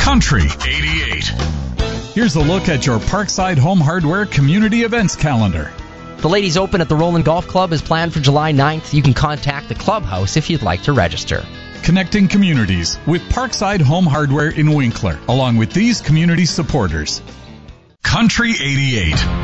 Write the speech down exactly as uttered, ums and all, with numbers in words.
Country eighty-eight. Here's a look at your Parkside Home Hardware community events calendar. The Ladies Open at the Roland Golf Club is planned for July ninth. You can contact the clubhouse if you'd like to register. Connecting communities with Parkside Home Hardware in Winkler, along with these community supporters. Country eighty-eight.